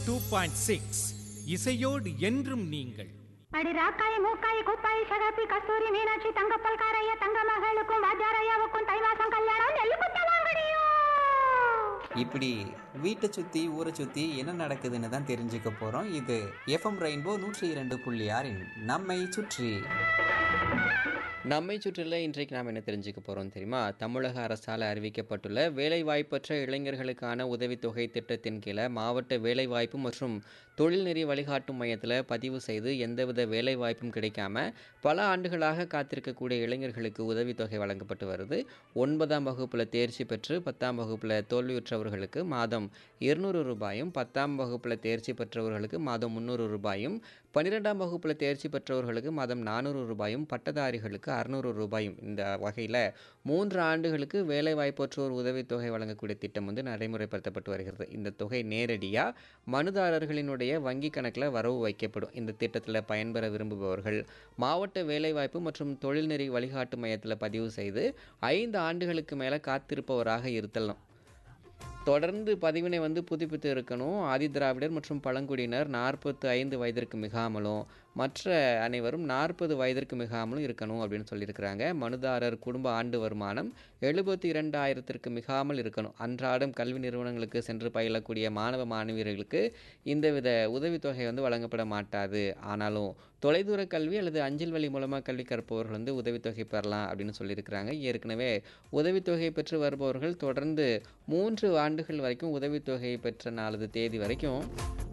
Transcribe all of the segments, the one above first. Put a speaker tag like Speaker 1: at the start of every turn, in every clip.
Speaker 1: 2.6 இசையோடு என்றும் நீங்கள்.
Speaker 2: அடி ராக்காய் மூக்காய் குப்பாய் சகப்பி கஸ்தூரி மீனாட்சி தங்கப்பல் காரைய தங்க மகளுக்கும் வாத்தியாரையாவுக்கும் தை மாசம் கல்யாணம் நெல்லு குத்த வாங்கடியோ.
Speaker 3: இப்படி வீட்டை சுற்றி ஊரை சுற்றி என்ன நடக்குதுன்னு தான் தெரிஞ்சுக்க போகிறோம். இது எஃப்எம் ரெயின்போ 102.6 நம்மை சுற்றி. நம்மை சுற்றில இன்றைக்கு நாம் என்ன தெரிஞ்சுக்க போகிறோம் தெரியுமா? தமிழக அரசால் அறிவிக்கப்பட்டுள்ள வேலைவாய்ப்பற்ற இளைஞர்களுக்கான உதவித்தொகை திட்டத்தின் கீழே மாவட்ட வேலைவாய்ப்பு மற்றும் தொழில்நெறி வழிகாட்டும் மையத்தில் பதிவு செய்து எந்தவித வேலைவாய்ப்பும் கிடைக்காம பல ஆண்டுகளாக காத்திருக்கக்கூடிய இளைஞர்களுக்கு உதவித்தொகை வழங்கப்பட்டு வருது. 9ஆம் வகுப்பில் தேர்ச்சி பெற்று 10ஆம் வகுப்பில் தோல்வியுற்றவர்களுக்கு மாதம் 200 ரூபாயும், 10ஆம் வகுப்பில் தேர்ச்சி பெற்றவர்களுக்கு மாதம் 300 ரூபாயும், 12ஆம் வகுப்பில் தேர்ச்சி பெற்றவர்களுக்கு மாதம் 400 ரூபாயும், பட்டதாரிகளுக்கு 600 ரூபாயும். இந்த வகையில் 3 ஆண்டுகளுக்கு வேலைவாய்ப்பற்றோர் உதவித்தொகை வழங்கக்கூடிய திட்டம் நடைமுறைப்படுத்தப்பட்டு வருகிறது. இந்த தொகை நேரடியாக மனுதாரர்களினுடைய வங்கி கணக்கில் வரவு வைக்கப்படும். இந்த திட்டத்தில் பயன்பெற விரும்புபவர்கள் மாவட்ட வேலைவாய்ப்பு மற்றும் தொழில்நெறி வழிகாட்டு மையத்தில் பதிவு செய்து 5 ஆண்டுகளுக்கு மேலே காத்திருப்பவராக இருத்தலாம். தொடர்ந்து பதிவினை புதுப்பித்து இருக்கணும். ஆதிதிராவிடர் மற்றும் பழங்குடியினர் 45 வயதிற்கு மிகாமலும் மற்ற அனைவரும் 40 வயதிற்கு மிகாமலும் இருக்கணும் அப்படின்னு சொல்லியிருக்கிறாங்க. மனுதாரர் குடும்ப ஆண்டு வருமானம் 72,000ற்கு மிகாமல் இருக்கணும். அன்றாடம் கல்வி நிறுவனங்களுக்கு சென்று பயிலக்கூடிய மாணவ மாணவியர்களுக்கு இந்தவித உதவித்தொகை வழங்கப்பட மாட்டாது. ஆனாலும் தொலைதூர கல்வி அல்லது அஞ்சல் வழி மூலமாக கல்வி கற்பவர்கள் உதவித்தொகை பெறலாம் அப்படின்னு சொல்லியிருக்கிறாங்க. ஏற்கனவே உதவித்தொகை பெற்று வருபவர்கள் தொடர்ந்து 3 ஆண்டுகள் வரைக்கும் உதவித்தொகை பெற்ற நாளது தேதி வரைக்கும்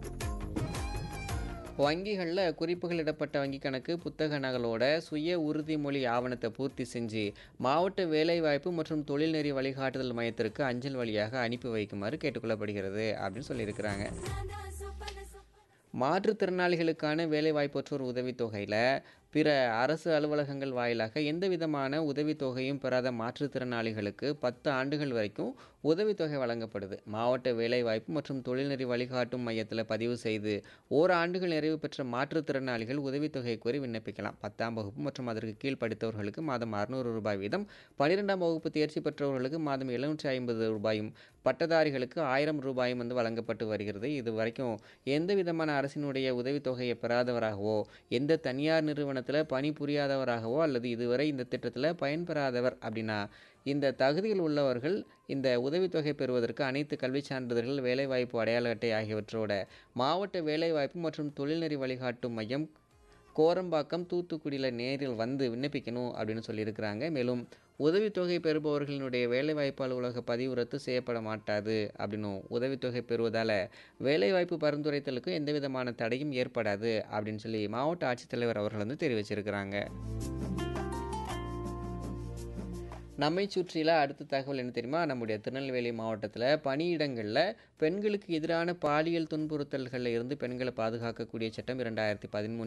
Speaker 3: வங்கிகளில் குறிப்புகளிடப்பட்ட வங்கி கணக்கு புத்தக நகலோட சுய உறுதிமொழி ஆவணத்தை பூர்த்தி செஞ்சு மாவட்ட வேலைவாய்ப்பு மற்றும் தொழில்நெறி வழிகாட்டுதல் மையத்திற்கு அஞ்சல் வழியாக அனுப்பி வைக்குமாறு கேட்டுக்கொள்ளப்படுகிறது அப்படின்னு சொல்லியிருக்கிறாங்க. மாற்றுத்திறனாளிகளுக்கான வேலைவாய்ப்பற்றோர் உதவித்தொகையில் பிற அரசு அலுவலகங்கள் வாயிலாக எந்த விதமான உதவித்தொகையும் பெறாத மாற்றுத்திறனாளிகளுக்கு 10 ஆண்டுகள் வரைக்கும் உதவித்தொகை வழங்கப்படுது. மாவட்ட வேலைவாய்ப்பு மற்றும் தொழில்நெறி வழிகாட்டும் மையத்தில் பதிவு செய்து ஓராண்டுகள் நிறைவு பெற்ற மாற்றுத்திறனாளிகள் உதவித்தொகை கோரி விண்ணப்பிக்கலாம். 10ஆம் வகுப்பு மற்றும் அதற்கு கீழ் படித்தவர்களுக்கு மாதம் 600 ரூபாய் வீதம், 12ஆம் வகுப்பு தேர்ச்சி பெற்றவர்களுக்கு மாதம் 750 ரூபாயும், பட்டதாரிகளுக்கு 1000 ரூபாயும் வழங்கப்பட்டு வருகிறது. இது வரைக்கும் எந்த விதமான அரசினுடைய உதவித்தொகையை பெறாதவராகவோ, எந்த தனியார் நிறுவனத்தில் பணி புரியாதவராகவோ அல்லது இதுவரை இந்த திட்டத்தில் பயன்பெறாதவர் அப்படின்னா இந்த தகுதியில் உள்ளவர்கள் இந்த உதவித்தொகை பெறுவதற்கு அனைத்து கல்வி சான்றிதழ்கள், வேலைவாய்ப்பு அடையாள அட்டை ஆகியவற்றோட மாவட்ட வேலைவாய்ப்பு மற்றும் தொழில்நெறி வழிகாட்டும் மையம் கோரம்பாக்கம், தூத்துக்குடியில் நேரில் விண்ணப்பிக்கணும் அப்படின்னு சொல்லியிருக்கிறாங்க. மேலும் உதவித்தொகை பெறுபவர்களினுடைய வேலைவாய்ப்பு அலுவலக பதிவு ரத்து செய்யப்பட மாட்டாது அப்படின்னும், உதவித்தொகை பெறுவதால் வேலைவாய்ப்பு பரிந்துரைத்தலுக்கும் எந்த விதமான தடையும் ஏற்படாது அப்படின்னு சொல்லி மாவட்ட ஆட்சித்தலைவர் அவர்கள் தெரிவிச்சிருக்கிறாங்க. நம்மை சுற்றில அடுத்த தகவல் என்ன தெரியுமா? நம்முடைய திருநெல்வேலி மாவட்டத்தில் பணியிடங்களில் பெண்களுக்கு எதிரான பாலியல் துன்புறுத்தல்களில் இருந்து பெண்களை பாதுகாக்கக்கூடிய சட்டம் 2013